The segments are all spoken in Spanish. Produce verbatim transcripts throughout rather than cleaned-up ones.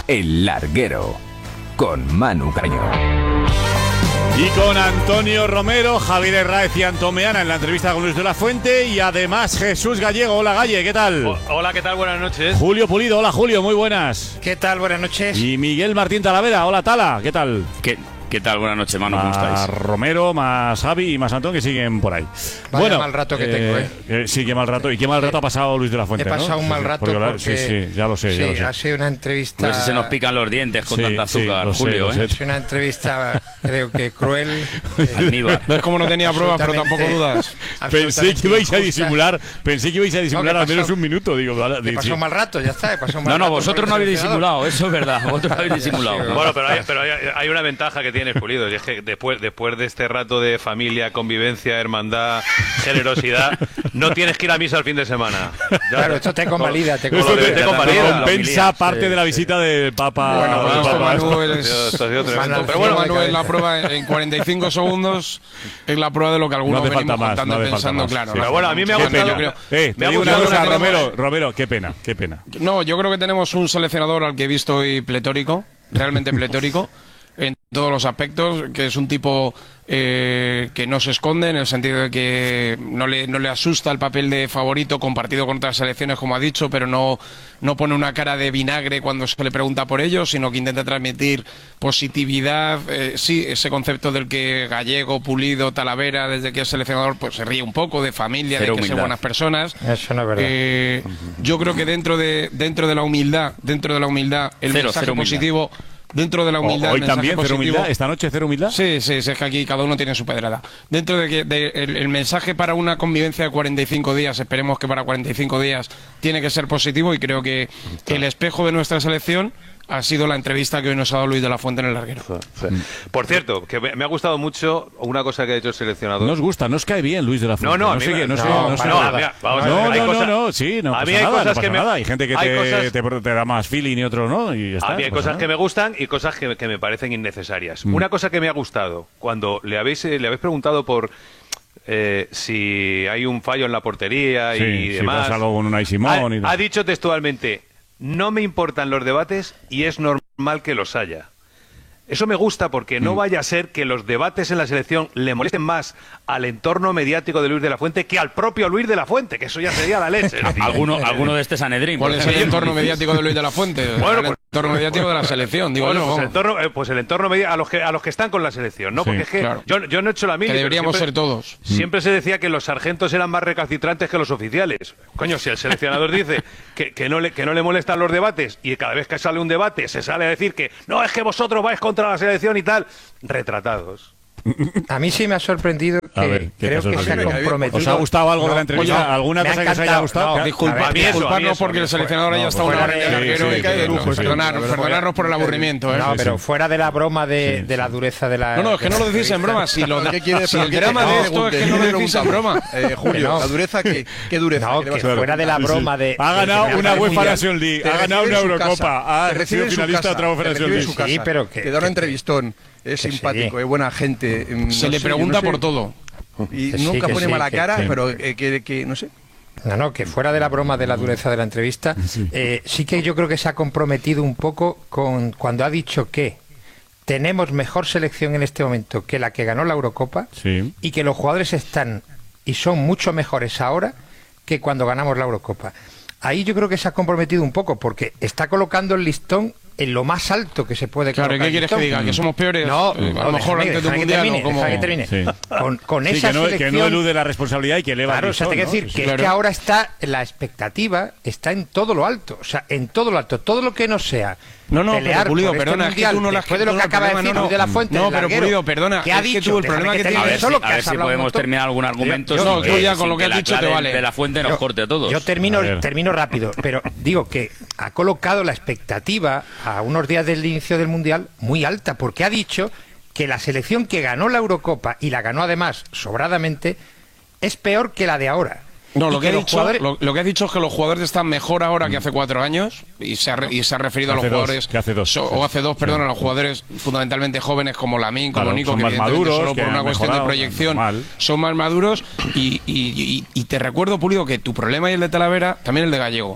El Larguero, con Manu Caño. Y con Antonio Romero, Javier Herráez y Antomeana en la entrevista con Luis de la Fuente. Y además Jesús Gallego. Hola, Galle, ¿qué tal? O, hola, ¿qué tal? Buenas noches. Julio Pulido. Hola, Julio, muy buenas. ¿Qué tal? Buenas noches. Y Miguel Martín Talavera. Hola, Tala, ¿qué tal? ¿Qué, qué tal? Buenas noches, Manu, ¿cómo Más estáis? Romero, más Javi y más Antón, que siguen por ahí. Vaya bueno, mal rato que eh, tengo, ¿eh? eh, Sí, qué mal rato. ¿Y qué mal rato ha pasado Luis de la Fuente? He pasado ¿no? un mal Sí, rato porque, porque... Sí, sí, ya lo sé, sí, ya lo sé. ha sido una entrevista... No sé si se nos pican los dientes con Sí, tanta sí, azúcar, lo sé, Julio, lo sé. ¿eh? Ha sido una entrevista, creo que cruel. eh, Aníbal. Ves como no tenía pruebas, pero tampoco absolutamente- dudas. Pensé que ibais a injusta. disimular, pensé que ibais a disimular No, que al menos pasó- un minuto. Digo, vale, He sí. pasado un mal rato, ya está. He pasado un mal No, no, rato vosotros por no el habéis seleccionador. disimulado, eso es verdad. Vosotros no habéis disimulado. Sí, Bueno, pero, hay, pero hay, hay una ventaja que tienes, Pulido, y es que después, después de este rato de familia, convivencia, hermandad, generosidad, no tienes que ir a misa el fin de semana. Ya- Claro, esto te convalida, te Con lo convalida. de- te Te convalida. compensa parte Sí, de la visita del Papa. Bueno, del bueno, Papa. Manu es- Esto ha sido tremendo. Manuel, pero bueno, de Manu es la cabeza. prueba en cuarenta y cinco segundos, es la prueba de lo que algunos No hace falta venimos más, contando no hace y falta pensando, más, claro. sí. Pero bueno, a mí me ha Qué gustado, pena, yo creo. Eh, Me te ha digo una gustado cosa, que tenemos- Romero, Romero, qué pena, qué pena. No, yo creo que tenemos un seleccionador al que he visto hoy pletórico, realmente pletórico, en todos los aspectos, que es un tipo eh, que no se esconde, en el sentido de que no le, no le asusta el papel de favorito compartido con otras selecciones, como ha dicho, pero no, no pone una cara de vinagre cuando se le pregunta por ello, sino que intenta transmitir positividad, eh, sí, ese concepto del que Gallego, Pulido, Talavera, desde que es seleccionador, pues se ríe un poco de familia, Cero de que son humildad. buenas personas. Eso no es verdad. Eh, yo creo que dentro de dentro de la humildad, dentro de la humildad, el Cero, mensaje cero humildad. positivo, dentro de la humildad, Hoy el mensaje también, cero positivo- humildad. Esta noche, cero humildad. Sí, sí, sí, es que aquí cada uno tiene su pedrada. Dentro de que de- el, el mensaje para una convivencia de cuarenta y cinco días, esperemos que para cuarenta y cinco días tiene que ser positivo, y creo que el espejo de nuestra selección ha sido la entrevista que hoy nos ha dado Luis de la Fuente en el Larguero. Sí. Por cierto, que me me ha gustado mucho una cosa que ha hecho el seleccionador. No os gusta, no os cae bien Luis de la Fuente. No, no, a mí sé me- qué, no sé, no, no sé. para no, nada. mira, vamos a No, ver, hay no, no, cosas- no, sí, no a pasa mí hay nada, cosas no pasa que me- nada. Hay gente que hay te, cosas- te, te da más feeling y otros no, y ya está. A mí hay no pasa cosas nada. que me gustan y cosas que, que me parecen innecesarias. Mm. Una cosa que me ha gustado, cuando le habéis, eh, le habéis preguntado por eh, si hay un fallo en la portería Sí, y si demás, pasa algo con Unai Simón ha, y- ha dicho textualmente: no me importan los debates y es normal que los haya. Eso me gusta porque no vaya a ser que los debates en la selección le molesten más al entorno mediático de Luis de la Fuente que al propio Luis de la Fuente, que eso ya sería la leche. Es decir, ¿Alguno, alguno de este Sanedrín? ¿Cuál por es el ejemplo? entorno mediático de Luis de la Fuente? Bueno, el pues- entorno mediático de la selección, digo Bueno, yo. pues, el vamos. entorno, eh, pues el entorno media- a los que a los que están con la selección, ¿no? Sí, Porque es que claro. yo, yo no he hecho la mili, Que pero deberíamos siempre- ser todos. Siempre se decía que los sargentos eran más recalcitrantes que los oficiales. Coño, si el seleccionador dice que, que no le que no le molestan los debates y cada vez que sale un debate se sale a decir que no, es que vosotros vais contra la selección y tal, retratados. A mí sí me ha sorprendido que A ver, ¿qué creo te ha que se ha sorprendido? comprometido. ¿Os ha gustado algo de la No, entrevista? oye, ¿Alguna me ha cosa que os haya encantado. gustado? No, Disculpa, A mí eso, a mí disculparnos eso, porque a mí el eso. seleccionador haya No, estado una fuera hora en el de- Larguero sí, y cae de sí, lujo. sí, sí. Perdonar- Perdonarnos por el aburrimiento, ¿eh? No, Sí, pero sí. fuera de la broma de, Sí, de la dureza de la... No, no, es que no lo decís en broma. Si, lo, ¿Qué quieres? si el ¿Qué drama quieres? de esto es que no lo decís en broma. Eh, Julio, Que no. ¿la dureza qué? ¿Qué dureza? No, ¿Qué le que vas a fuera de la Sí, sí. broma de... Ha de ganado que me una parece UEFA muy- Nation League, Te ha ganado recibe una en su casa, Eurocopa, ha te recibe sido en su finalista de casa, otra UEFA te Nation recibe en League. su casa, Sí, pero que- te da un que- entrevistón, es que simpático, sí. es buena gente. mm, Se no le sé, pregunta yo no sé, por todo. y Que sí, nunca que pone sí, mala que- cara, sí. pero eh, que, que, no sé. No, no, que fuera de la broma de la dureza de la entrevista, eh, sí que yo creo que se ha comprometido un poco con cuando ha dicho que tenemos mejor selección en este momento que la que ganó la Eurocopa Sí. y que los jugadores están y son mucho mejores ahora que cuando ganamos la Eurocopa. Ahí yo creo que se ha comprometido un poco porque está colocando el listón en lo más alto que se puede Claro, colocar. ¿qué quieres el que listón. diga? ¿Que somos peores? No, Eh, no, a lo mejor déjame, antes de un déjame que mundial. termine, ¿O cómo? déjame que termine. Sí. Con, con Sí, esa que no, que selección... no elude la responsabilidad y que eleva Claro, el o sea, te quiero listón, decir ¿no? que Claro. es que ahora está la expectativa está en todo lo alto, o sea, en todo lo alto, todo lo que no sea No, no, pelear pero Pulido, por este perdona, es que mundial, tú no la después de lo tú que no, acaba de el decir problema Luis de la Fuente, No, del pero larguero, Pulido, perdona, ¿qué ha es que dicho? tú el Déjame problema que que tienes- termine A ver, solo, si, que a ver has si hablado un podemos montón. terminar algún argumento. Yo- sin no, tú que- ya con sin lo que has la dicho te clave vale. de la Fuente nos Yo- corte a todos. Yo termino, A ver. termino rápido, pero digo que ha colocado la expectativa a unos días del inicio del Mundial muy alta, porque ha dicho que la selección que ganó la Eurocopa, y la ganó además sobradamente, es peor que la de ahora. No, Y lo que, he los dicho, jugadores- lo, lo que he dicho es que los jugadores están mejor ahora que hace cuatro años y se ha, re- y se ha referido a los Hace dos, jugadores que hace dos. so- o hace dos, perdón, a los jugadores fundamentalmente jóvenes como Lamine, como Claro, Nico, son que más evidentemente maduros, solo que por una han cuestión de mejorado, proyección normal. son más maduros y, y- y- y te recuerdo, Pulido, que tu problema y el de Talavera, también el de Gallego,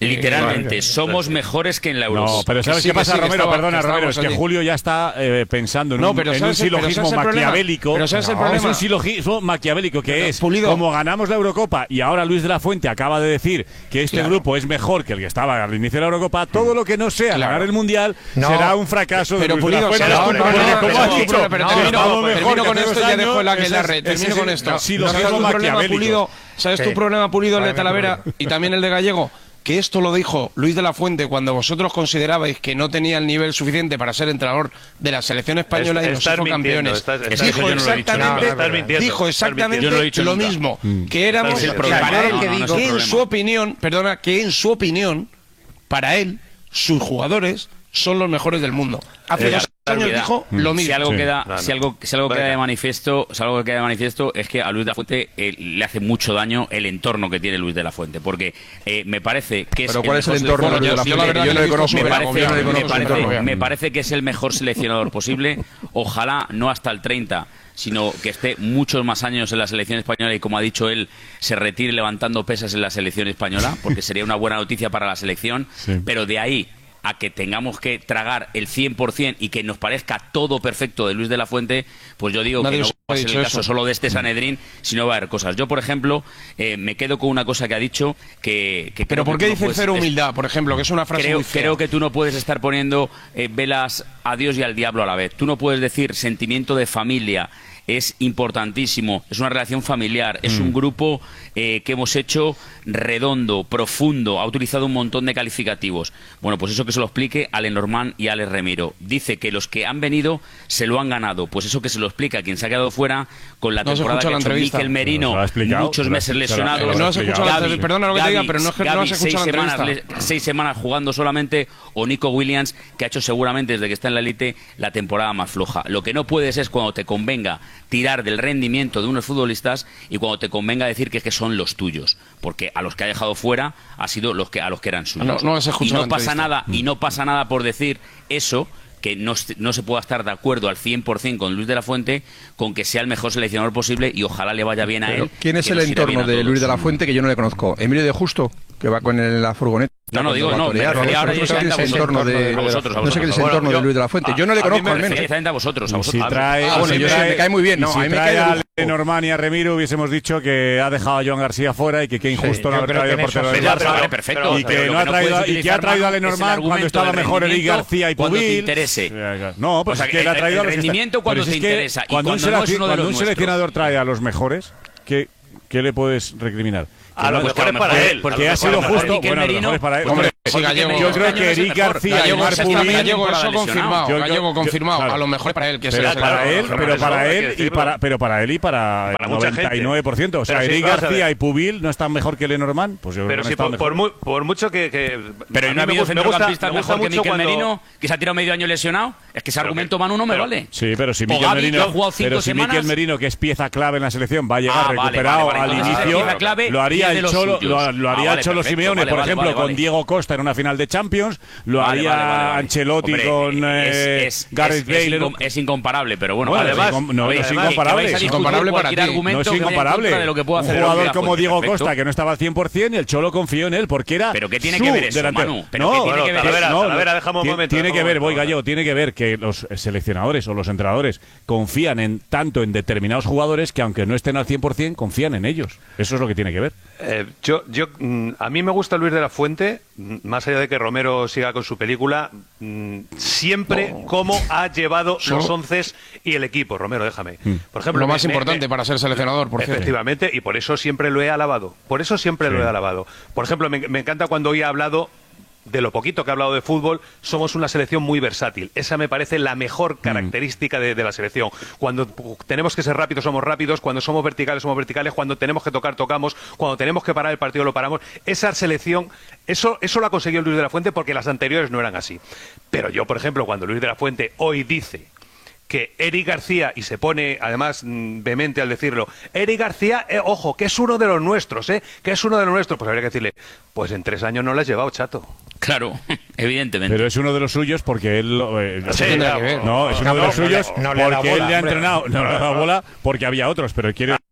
Literalmente, Eh, somos mejores que en la Eurocopa. No, pero ¿sabes Sí, qué que pasa, sí, que Romero? estaba- Perdona, que Romero, es estábamos que allí. Julio ya está eh, pensando en No, un, pero en ¿sabes un el- pero silogismo ¿sabes el problema? maquiavélico. Pero ¿sabes el No, problema? es un silogismo maquiavélico que es, Pulido. como ganamos la Eurocopa y ahora Luis de la Fuente acaba de decir que este Claro. grupo es mejor que el que estaba al inicio de la Eurocopa, todo lo que no sea Claro. ganar el Mundial No. será un fracaso de Pero Luis de la Pulido, Fuente. ¿sabes no, tu no, problema? no, Pero ¿cómo has tu dicho? problema- pero No, termino- estamos mejor termino que con hace esto dos y ya dejo años, el aquelarre. ese- Termino ese- con esto. no, ¿Sabes silogismo tu problema, maquiavélico. Pulido? ¿Sabes Sí. tu problema, Pulido, el de Vale, Talavera problema. y también el de Gallego? Que esto lo dijo Luis de la Fuente cuando vosotros considerabais que no tenía el nivel suficiente para ser entrenador de la selección española Es- y nos estás hizo mintiendo, campeones. estás- estás- dijo yo no lo he dicho exactamente, nunca. Estás mintiendo, dijo estás exactamente Yo no lo he dicho lo nunca. mismo, Mm. que éramos Ese es el que problema. para él, No, no, no es el que en problema. su opinión, perdona, que en su opinión, para él, sus jugadores son los mejores del mundo. Hace Eh, dos años queda- dijo lo mismo. Si algo Sí. queda, No, no. si algo, si algo Venga. queda de manifiesto, si algo que queda de manifiesto es que a Luis de la Fuente eh, le hace mucho daño el entorno que tiene Luis de la Fuente, porque eh, me parece que es Pero ¿cuál es el mejor entorno de Luis de la yo- yo la Fuente? verdad Yo no que le he visto conozco, su me pero parece, yo no le me conozco su parece- entorno. me parece que es el mejor seleccionador posible. Ojalá no hasta el treinta, sino que esté muchos más años en la selección española y, como ha dicho él, se retire levantando pesas en la selección española, porque sería una buena noticia para la selección. Sí. Pero de ahí a que tengamos que tragar el cien por cien y que nos parezca todo perfecto de Luis de la Fuente, pues yo digo Nadie que no os ha va a ser dicho el caso eso. solo de este Sanedrín, sino va a haber cosas. Yo, por ejemplo, eh, me quedo con una cosa que ha dicho que... que Pero creo ¿por que qué tú no dice puedes- cero es- humildad, por ejemplo, que es una frase Creo, muy fea? creo que tú no puedes estar poniendo eh, velas a Dios y al diablo a la vez. Tú no puedes decir sentimiento de familia. Es importantísimo, es una relación familiar, es un grupo eh, que hemos hecho redondo, profundo, ha utilizado un montón de calificativos. Bueno, pues eso que se lo explique a Lenormand y a Alex Remiro. Dice que los que han venido se lo han ganado, pues eso que se lo explica a quien se ha quedado fuera con la No se temporada escucha que la ha hecho entrevista. Mikel Pero se Merino, lo ha explicado, muchos se lo ha- meses se lo ha- lesionados. se lo ha No se escucha la Gavi, entrevista, perdona lo que te diga, Gavi, pero no es que no Gavi, se escucha seis la semanas, entrevista. le- seis semanas jugando solamente, o Nico Williams, que ha hecho seguramente desde que está en la élite la temporada más floja. Lo que no puedes es, cuando te convenga, tirar del rendimiento de unos futbolistas y cuando te convenga decir que, es que son los tuyos, porque a los que ha dejado fuera ha sido los que a los que eran suyos. No, no les he y escuchado no la pasa entrevista. nada y no pasa nada por decir eso, que no, est- no se pueda estar de acuerdo al cien por cien con Luis de la Fuente, con que sea el mejor seleccionador posible y ojalá le vaya bien a Pero, él. ¿quién es que el nos irá bien entorno a de todos. Luis de la Fuente que yo no le conozco? ¿Emilio de Justo, que va con el- la furgoneta? No, no, digo, cuando va a no, me torear? refería No ahora sé directamente quién a es el vosotros, entorno de- a vosotros, a No sé vosotros. quién es el Bueno, entorno yo- de Luis de la Fuente. a- Yo no le a mí conozco me al menos. refiero- Directamente a vosotros, a Y vosotros. si trae, Ah, bueno, si yo sé, trae- me cae muy bien, y no, si a mí me trae cae de a lujo. Lenormand y a Remiro hubiésemos dicho que ha dejado a Joan García fuera y que qué injusto no yo haber creo traído que el en eso portero del Pero ya, Barça. pero vale, pero- perfecto. pero- Y Pero que lo no ha puedes traído, y que ha utilizar, traído a Manu, es el Lenormand cuando argumento estaba del mejor Eric rendimiento García y cuando te Pubil. interese. No, pues O sea, es que le ha el- traído el a los que rendimiento está- cuando pero te es que interesa y cuando un cuando no es selec- uno de cuando los un nuestros. seleccionador trae a los mejores, ¿qué, qué le puedes recriminar? A lo Pues que mejor a es lo para mejor- él. Porque a ha lo sido mejor es para justo. él. Mikel Bueno, a lo Merino- mejor es para él. Hombre, Hombre, sí, Gallego. yo creo que Eric García y Gallego, Marc está- Pubil. Gallego, para eso lesionado. confirmado. Yo- yo- Gallego yo- confirmado. claro. A lo mejor para él, que es Pero el para seleccionador. él, pero eso para hay que él y decirlo. para, pero para él y para, Para el mucha noventa y nueve por ciento. O sea, Pero sí, Eric vamos a García ver. y Pubil no están mejor que Lenormand. Pues yo creo Pero que no si están por, por, mejor. mu- por mucho que, que Pero a ¿y mí no ha me habido gu- me gusta- centrocampista me gusta mejor que mucho Mikel cuando- Merino, que se ha tirado medio año lesionado? Es que ese Pero argumento, que- Manu, no me pero- vale. Sí, pero si O Mikel Gavi, Merino, que ha jugado cinco pero si semanas. Mikel Merino, que es pieza clave en la selección, va a llegar Ah, vale, recuperado vale, vale, al entonces, inicio, pieza clave lo haría y es de el los Cholo, suyos. lo, lo Ah, haría vale, el Cholo perfecto, Simeone, vale, por vale, ejemplo, vale, con vale. Diego Costa en una final de Champions, lo Vale, haría vale, vale, vale. Ancelotti Hombre, con es, eh, es- Gareth es- Bale. es incom- es incomparable, pero bueno, Bueno, además, es incom- no, oye, no es además, que- que incomparable. vais a Es discutir incomparable para cualquier ti. argumento No es que vaya en incomparable. contra de lo que puede Un hacer el jugador Real, como pues, Diego perfecto. Costa, que no estaba al cien por cien, y el Cholo confió en él, porque era Pero ¿qué tiene su que ver eso, delantero. Manu? ¿Pero no, qué tiene Bueno, que ver Talavera, eso? Talavera, déjame un tiene- momento, Tiene que déjame ver, un voy momento. Gallego, tiene que ver que los seleccionadores o los entrenadores confían en tanto en determinados jugadores que aunque no estén al cien por cien, confían en ellos. Eso es lo que tiene que ver. Eh, yo, yo, mm, a mí me gusta Luis de la Fuente, mm, más allá de que Romero siga con su película, mm, siempre cómo ha llevado Solo- los once y el equipo. Romero, déjame. Mm. Por ejemplo, Lo me- más me- importante me- para ser seleccionador, por cierto. Efectivamente, y por eso siempre lo he alabado. Por eso siempre Sí. lo he alabado. Por ejemplo, me, me encanta cuando hoy ha hablado de lo poquito que ha hablado de fútbol, somos una selección muy versátil. Esa me parece la mejor característica de, de la selección. Cuando uh, tenemos que ser rápidos, somos rápidos. Cuando somos verticales, somos verticales. Cuando tenemos que tocar, tocamos. Cuando tenemos que parar el partido, lo paramos. Esa selección, eso, eso lo ha conseguido Luis de la Fuente porque las anteriores no eran así. Pero yo, por ejemplo, cuando Luis de la Fuente hoy dice que Eric García, y se pone además mm, vehemente al decirlo, Eric García, eh, ojo, que es uno de los nuestros, ¿eh? Que es uno de los nuestros. Pues habría que decirle, pues en tres años no lo has llevado, chato. Claro, evidentemente. Pero es uno de los suyos porque él... eh, Sí, tendrá claro. que ver. No, es uno de los No, no le- suyos no le ha dado porque él bola, le ha hombre. entrenado, no le ha dado bola porque había otros, pero quiere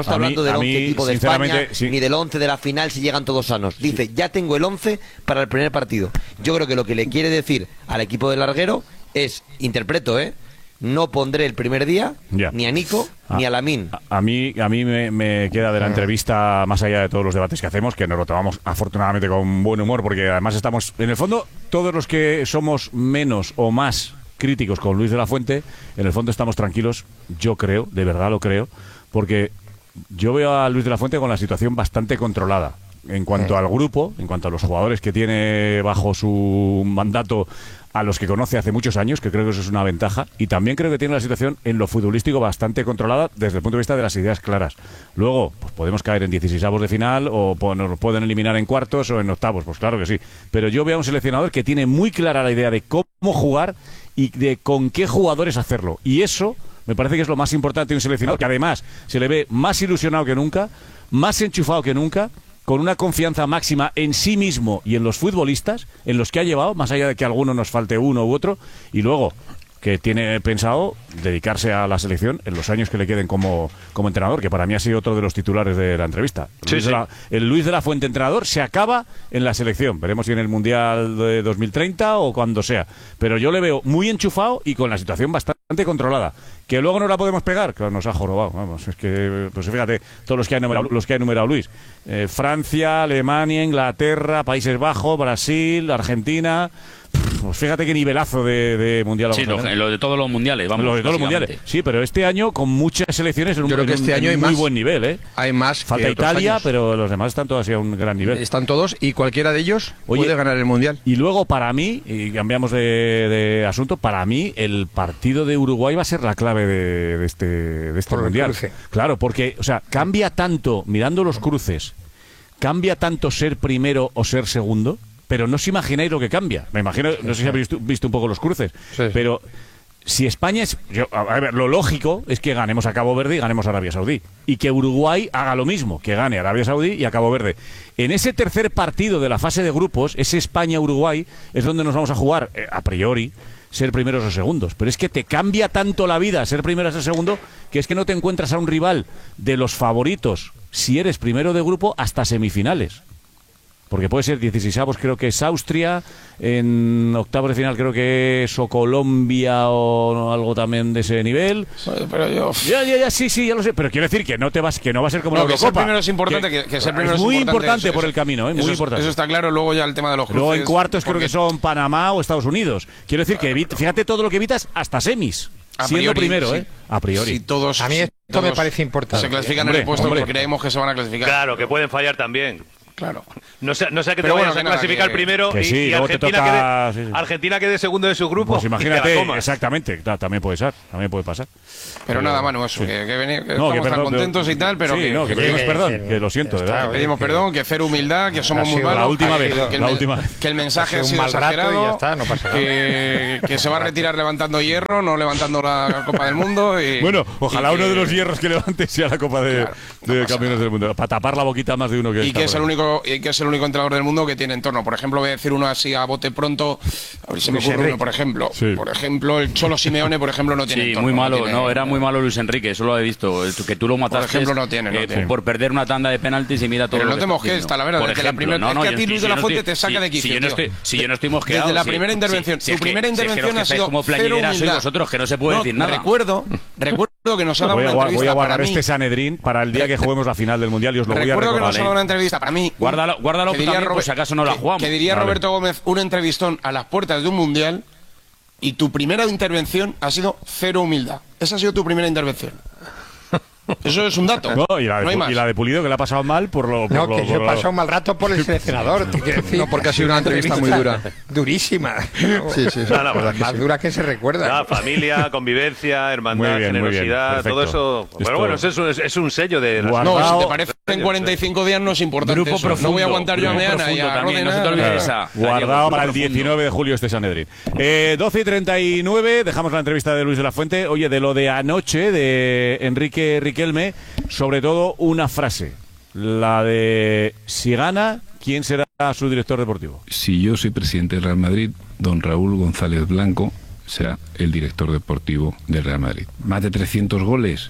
No está A mí- hablando del a once mí, tipo de España, sinceramente, sí. ni del once de la final si llegan todos sanos. Dice, ya tengo el once para el primer partido. Yo creo que lo que le quiere decir al equipo del larguero es, interpreto, ¿eh? No pondré el primer día Ya. ni a Nico Ah, ni a Lamine. A, a mí, a mí me, me queda de la entrevista, más allá de todos los debates que hacemos, que nos lo tomamos afortunadamente con buen humor, porque además estamos, en el fondo, todos los que somos menos o más críticos con Luis de la Fuente, en el fondo estamos tranquilos, yo creo, de verdad lo creo, porque yo veo a Luis de la Fuente con la situación bastante controlada. En cuanto al grupo, en cuanto a los jugadores que tiene bajo su mandato, a los que conoce hace muchos años, que creo que eso es una ventaja, y también creo que tiene la situación en lo futbolístico bastante controlada desde el punto de vista de las ideas claras. Luego, pues podemos caer en dieciseisavos de final, o po- nos pueden eliminar en cuartos o en octavos, pues claro que sí. Pero yo veo a un seleccionador que tiene muy clara la idea de cómo jugar y de con qué jugadores hacerlo. Y eso me parece que es lo más importante de un seleccionador, que además se le ve más ilusionado que nunca, más enchufado que nunca, con una confianza máxima en sí mismo y en los futbolistas, en los que ha llevado, más allá de que a alguno nos falte uno u otro, y luego que tiene pensado dedicarse a la selección en los años que le queden como, como entrenador, que para mí ha sido otro de los titulares de la entrevista. Sí, Luis sí. de la- el Luis de la Fuente entrenador se acaba en la selección. Veremos si en el Mundial de dos mil treinta o cuando sea. Pero yo le veo muy enchufado y con la situación bastante controlada. Que luego no la podemos pegar, claro, nos ha jorobado. Vamos, es que, pues fíjate, todos los que ha enumerado, los que ha enumerado Luis. Eh, Francia, Alemania, Inglaterra, Países Bajos, Brasil, Argentina. Pues fíjate qué nivelazo de, de mundial. Sí, vamos a lo, tener. lo de todos los mundiales, vamos. Lo de todos los básicamente. mundiales. Sí, pero este año con muchas selecciones en un, Yo creo que en un- este año en un hay muy más. buen nivel, ¿eh? Hay más. Falta que otros Italia, años. pero los demás están todos así a un gran nivel. Están todos y cualquiera de ellos Oye, puede ganar el Mundial. Y luego, para mí, y cambiamos de, de asunto, para mí el partido de Uruguay va a ser la clave de, de este, de este Por el mundial. cruce. Claro, porque, o sea, cambia tanto, mirando los cruces, cambia tanto ser primero o ser segundo, pero no os imagináis lo que cambia. Me imagino, no sé si habéis visto, visto un poco los cruces, Sí, sí. pero si España es... yo- a ver, lo lógico es que ganemos a Cabo Verde y ganemos a Arabia Saudí. Y que Uruguay haga lo mismo, que gane a Arabia Saudí y a Cabo Verde. En ese tercer partido de la fase de grupos, ese España-Uruguay, es donde nos vamos a jugar, eh, a priori, ser primeros o segundos. Pero es que te cambia tanto la vida ser primero o ser segundo, que es que no te encuentras a un rival de los favoritos, si eres primero de grupo, hasta semifinales. Porque puede ser dieciseisavos, creo que es Austria, en octavos de final creo que es o Colombia o algo también de ese nivel. Pero yo... Ya, ya, ya, sí, sí, ya lo sé, pero quiero decir que no te vas, que no va a ser como No, la que ser Eurocopa. primero es importante, que, que ser primero es es muy importante, importante eso- por eso- el camino, ¿eh? Muy eso, importante. Eso está claro, luego ya el tema de los cruces. Luego en cuartos creo porque- que son Panamá o Estados Unidos. Quiero decir que evit- fíjate todo lo que evitas hasta semis, A siendo priori, primero, sí. ¿eh? A priori. Si todos, A mí si esto todos me parece importante. Se clasifican Hombre, en el puesto hombre. que creemos que se van a clasificar. Claro, que pueden fallar también. Claro. No sea, no sea que te Pero vayas bueno, a que nada, clasificar que- primero que y, sí, y luego te Argentina, toca- quede, sí, sí. Argentina quede segundo de su grupo. Pues y te la imagínate, comas. exactamente, claro, también puede ser, también puede pasar. Pero nada, Manu, eso, que, que, veni- que No, estamos que tan perdón, contentos pero- y tal, pero sí, que, no, que que- pedimos que- perdón, que- que lo siento, de está verdad. bien. pedimos que- perdón, que cero humildad, que somos Ha muy sido malos. la última que- vez, que el la men- última vez. Que el mensaje Ha ha sido sido un mal rato y exagerado. ya está, no pasa nada. que, que se va a retirar levantando hierro, no levantando la Copa del Mundo. Y, Bueno, ojalá y uno que- de los hierros que levante sea la Copa de, Claro, no de pasa Campeones nada. del Mundo, para tapar la boquita más de uno que Y está que es por el ahí. único y que es el único entrenador del mundo que tiene entorno. Por ejemplo, voy a decir uno así a bote pronto. A ver si me Luis ocurre uno, Enrique. por ejemplo. Sí. Por ejemplo, el Cholo Simeone, por ejemplo, no tiene Sí, entorno. muy malo, tiene- no, era muy malo Luis Enrique, eso lo he visto, el- que tú lo mataste ejemplo, no tiene, no eh, tiene. por perder una tanda de penaltis y mira todo Pero lo no que te está mosques, haciendo. está la verdad, Por desde la ejemplo, primera- no, es no, que a yo- ti si Luis de yo la no Fuente estoy- te saca si- de quicio, Si yo no tío. estoy, si yo no estoy mosqueado. Desde la sí, primera sí, intervención, sí, tu es que- primera si es que intervención los que ha estáis sido como cero plañidera sois humildad. vosotros, que no se puede No, decir nada. Recuerdo, recuerdo que nos ha dado Voy a, una gua- entrevista voy a guardar para mí. este Sanedrín para el día que juguemos la final del Mundial y os lo voy a Recuerdo que recordar. nos ha dado una entrevista para mí. Guárdalo, guárdalo que diría también, por Robert- si acaso no la que- jugamos. Que diría Vale. Roberto Gómez, un entrevistón a las puertas de un mundial y tu primera intervención ha sido cero humildad. Esa ha sido tu primera intervención. Eso es un dato. No, y la, de, No hay Pu- más. y la de Pulido que le ha pasado mal por lo. Por No, lo- que yo he por lo- pasado un mal rato por el seleccionador. te quiero decir. No, porque ha sido una entrevista muy dura. Durísima. Sí, sí, sí. No, no, verdad que Más sí. dura que se recuerda. Ya, familia, convivencia, hermandad, Muy bien, muy bien, generosidad, perfecto. todo eso. Esto- Bueno, bueno, eso es, un- es- es un sello de. las- Guardado. No, si te parece en cuarenta y cinco días no es importante. Grupo eso. profundo. No voy a aguantar yo a Grupo Meana y profundo a también, no se te Rodena. olvide esa. Guardado Gallego, para el profundo. diecinueve de julio este Sanedrín. Eh, doce y treinta y nueve, dejamos la entrevista de Luis de la Fuente. Oye, de lo de anoche, de Enrique Riquelme, sobre todo una frase. La de, si gana, ¿quién será su director deportivo? Si yo soy presidente del Real Madrid, don Raúl González Blanco será el director deportivo del Real Madrid. Más de trescientos goles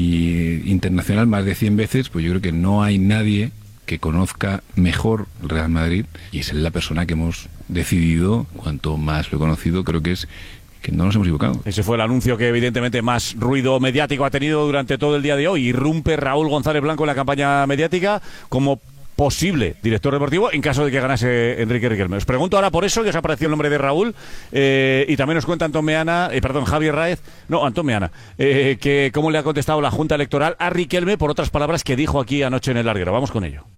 y internacional más de cien veces, pues yo creo que no hay nadie que conozca mejor el Real Madrid y es la persona que hemos decidido, cuanto más lo he conocido, creo que es que no nos hemos equivocado. Ese fue el anuncio que evidentemente más ruido mediático ha tenido durante todo el día de hoy. Irrumpe Raúl González Blanco en la campaña mediática como posible director deportivo en caso de que ganase Enrique Riquelme. Os pregunto ahora por eso, que os ha aparecido el nombre de Raúl, eh, y también nos cuenta Antón Meana, eh, perdón, Javier Raez, no, Antón Meana, eh, que cómo le ha contestado la Junta Electoral a Riquelme por otras palabras que dijo aquí anoche en el larguero. Vamos con ello.